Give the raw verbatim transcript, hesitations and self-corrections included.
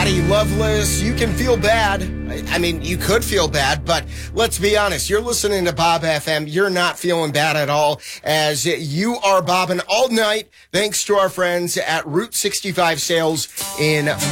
Patty Loveless, you can feel bad. I mean, you could feel bad, but let's be honest. You're listening to Bob F M. You're not feeling bad at all, as you are bobbing all night thanks to our friends at Route sixty-five Sales in